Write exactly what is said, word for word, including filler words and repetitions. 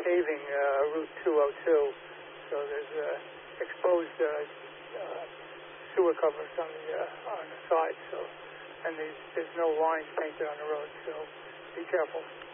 paving uh, Route two oh two, so there's uh, exposed uh, uh, sewer covers on the uh, on the side. So, and there's, there's no lines painted on the road. So, be careful.